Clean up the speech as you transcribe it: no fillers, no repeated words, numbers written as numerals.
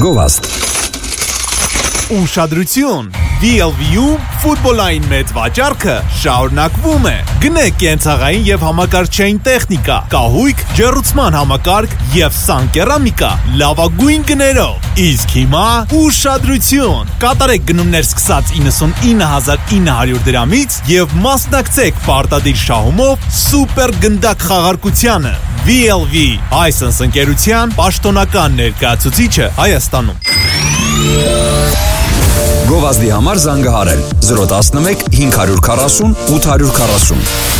Գովազդ Ուշադրություն! DLV-ում ֆուտբոլային մեծ վաճառքը շարունակվում է։ Գնեք կենցաղային եւ համակարգչային տեխնիկա, կահույք, ջեռուցման համակարգ եւ սանկերամիկա լավագույն գներով։ Իսկ հիմա ուշադրություն! Կատարեք գնումներ սկսած 99,900 դրամից եւ մասնակցեք պարտադիր շահումով սուպեր գնդակ խաղարկությանը։ DLV License ընկերության պաշտոնական ներկայացուցիչը Հայաստանում։ Գովազդի համար զանգահարել 011 540 840